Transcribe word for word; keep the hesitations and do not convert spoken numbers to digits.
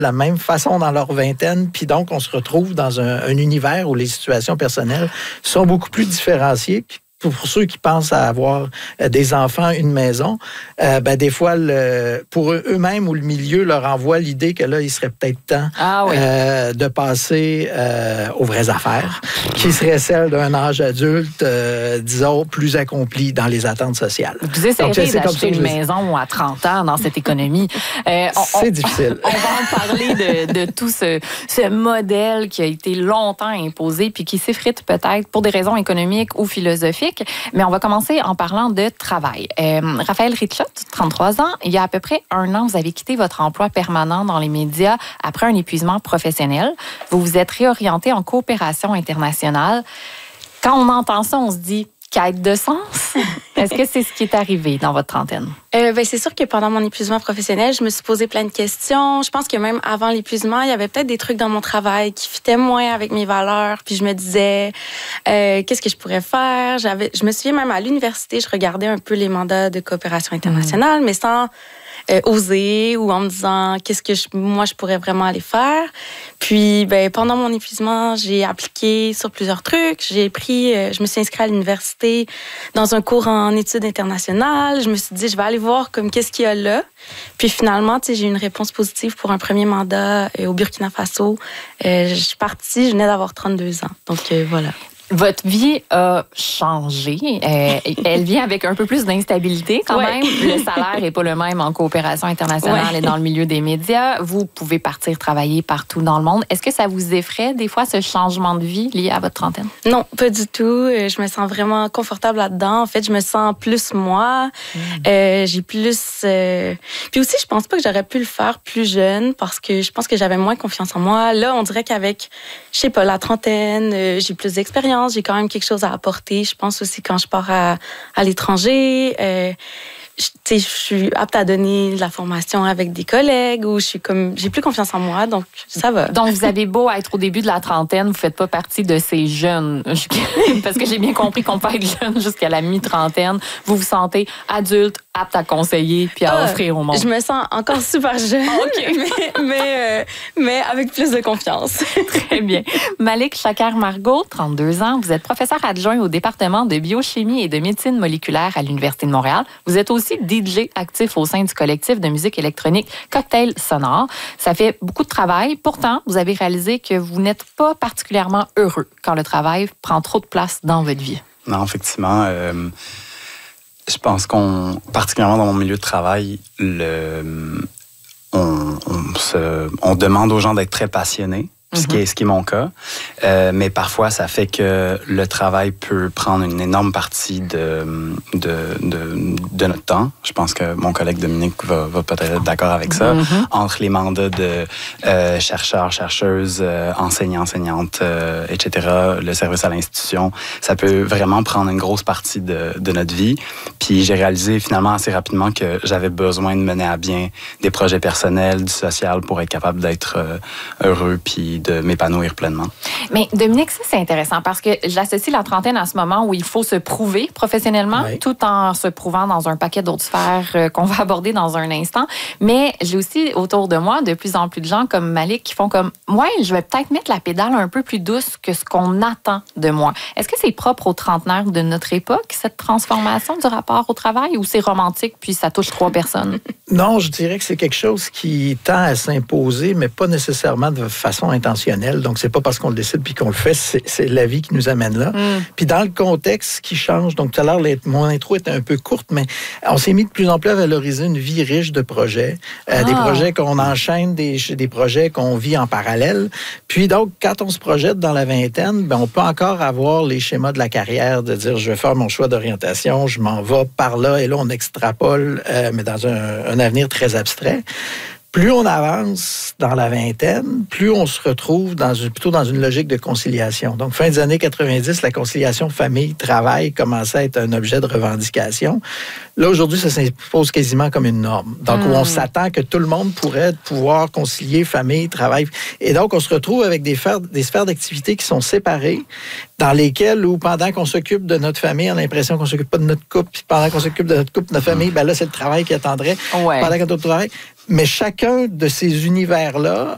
la même façon dans leur vingtaine, puis donc on se retrouve dans un, un univers où les situations personnelles sont beaucoup plus différenciées. Puis pour ceux qui pensent à avoir des enfants, une maison, euh, ben des fois, le, pour eux-mêmes ou le milieu leur envoie l'idée que là, il serait peut-être temps ah oui. euh, de passer euh, aux vraies affaires, qui seraient celles d'un âge adulte, euh, disons, plus accompli dans les attentes sociales. Vous essayez d'acheter une maison à trente ans dans cette économie. Euh, C'est on, difficile. On va en parler de, de tout ce, ce modèle qui a été longtemps imposé puis qui s'effrite peut-être pour des raisons économiques ou philosophiques. Mais on va commencer en parlant de travail. Euh, Raphaël Richotte, trente-trois ans, il y a à peu près un an, vous avez quitté votre emploi permanent dans les médias après un épuisement professionnel. Vous vous êtes réorienté en coopération internationale. Quand on entend ça, on se dit quête de sens. Est-ce que c'est ce qui est arrivé dans votre trentaine? Euh, ben, c'est sûr que pendant mon épuisement professionnel, je me suis posé plein de questions. Je pense que même avant l'épuisement, il y avait peut-être des trucs dans mon travail qui fitaient moins avec mes valeurs. Puis je me disais, euh, qu'est-ce que je pourrais faire? J'avais, je me souviens même à l'université, je regardais un peu les mandats de coopération internationale, mmh. mais sans euh, oser ou en me disant qu'est-ce que je, moi je pourrais vraiment aller faire. Puis ben, pendant mon épuisement, j'ai appliqué sur plusieurs trucs. J'ai pris, euh, je me suis inscrite à l'université dans un cours en études internationales. Je me suis dit, je vais aller voir comme qu'est-ce qu'il y a là. Puis finalement, tu sais, j'ai eu une réponse positive pour un premier mandat euh, au Burkina Faso. Euh, je suis partie, je venais d'avoir trente-deux ans. Donc euh, voilà. Votre vie a changé. Euh, elle vient avec un peu plus d'instabilité quand ouais. même. Le salaire n'est pas le même en coopération internationale ouais. et dans le milieu des médias. Vous pouvez partir travailler partout dans le monde. Est-ce que ça vous effraie des fois ce changement de vie lié à votre trentaine? Non, pas du tout. Je me sens vraiment confortable là-dedans. En fait, je me sens plus moi. Mmh. Euh, j'ai plus... Euh... Puis aussi, je pense pas que j'aurais pu le faire plus jeune parce que je pense que j'avais moins confiance en moi. Là, on dirait qu'avec, je sais pas, la trentaine, euh, j'ai plus d'expérience. J'ai quand même quelque chose à apporter. Je pense aussi quand je pars à, à l'étranger, euh, je, je suis apte à donner de la formation avec des collègues ou je suis comme, j'ai plus confiance en moi, donc ça va. Donc, vous avez beau être au début de la trentaine, vous ne faites pas partie de ces jeunes. Parce que j'ai bien compris qu'on peut être jeune jusqu'à la mi-trentaine. Vous vous sentez adulte, apte à conseiller puis à ah, offrir au monde. Je me sens encore super jeune, okay. mais, mais, euh, mais avec plus de confiance. Très bien. Malik Chakar-Margot, trente-deux ans, vous êtes professeur adjoint au département de biochimie et de médecine moléculaire à l'Université de Montréal. Vous êtes aussi D J actif au sein du collectif de musique électronique Cocktail Sonore. Ça fait beaucoup de travail. Pourtant, vous avez réalisé que vous n'êtes pas particulièrement heureux quand le travail prend trop de place dans votre vie. Non, effectivement. Euh, je pense qu'on, particulièrement dans mon milieu de travail, le, on, on, se, on demande aux gens d'être très passionnés. Ce qui, est, ce qui est mon cas. Euh, mais parfois, ça fait que le travail peut prendre une énorme partie de, de, de, de notre temps. Je pense que mon collègue Dominique va, va peut-être être d'accord avec ça. Mm-hmm. Entre les mandats de euh, chercheurs, chercheuses, euh, enseignants, enseignantes, euh, et cetera, le service à l'institution, ça peut vraiment prendre une grosse partie de, de notre vie. Puis j'ai réalisé finalement assez rapidement que j'avais besoin de mener à bien des projets personnels, du social pour être capable d'être euh, heureux puis de m'épanouir pleinement. Mais Dominique, ça c'est intéressant parce que j'associe la trentaine à ce moment où il faut se prouver professionnellement oui. tout en se prouvant dans un paquet d'autres sphères euh, qu'on va aborder dans un instant. Mais j'ai aussi autour de moi de plus en plus de gens comme Malik qui font comme « Ouais, je vais peut-être mettre la pédale un peu plus douce que ce qu'on attend de moi. » Est-ce que c'est propre aux trentenaires de notre époque, cette transformation du rapport au travail, ou c'est romantique puis ça touche trois personnes? Non, je dirais que c'est quelque chose qui tend à s'imposer, mais pas nécessairement de façon intentionnelle. Donc, c'est pas parce qu'on le décide puis qu'on le fait, c'est, c'est la vie qui nous amène là. Mm. Puis dans le contexte qui change, donc tout à l'heure, mon intro était un peu courte, mais on s'est mis de plus en plus à valoriser une vie riche de projets. Euh, ah. Des projets qu'on enchaîne, des, des projets qu'on vit en parallèle. Puis donc, quand on se projette dans la vingtaine, ben, on peut encore avoir les schémas de la carrière, de dire, je vais faire mon choix d'orientation, je m'en vais par là, et là, on extrapole, euh, mais dans un, un avenir très abstrait. Plus on avance dans la vingtaine, plus on se retrouve dans une, plutôt dans une logique de conciliation. Donc, fin des années quatre-vingt-dix, la conciliation famille-travail commençait à être un objet de revendication. Là, aujourd'hui, ça s'impose quasiment comme une norme. Donc, mmh. où on s'attend que tout le monde pourrait pouvoir concilier famille, travail. Et donc, on se retrouve avec des sphères, des sphères d'activité qui sont séparées, dans lesquelles, où pendant qu'on s'occupe de notre famille, on a l'impression qu'on ne s'occupe pas de notre couple, puis pendant qu'on s'occupe de notre couple, de notre famille, ben là, c'est le travail qui attendrait. Ouais. Pendant qu'on travaille. Mais chacun de ces univers-là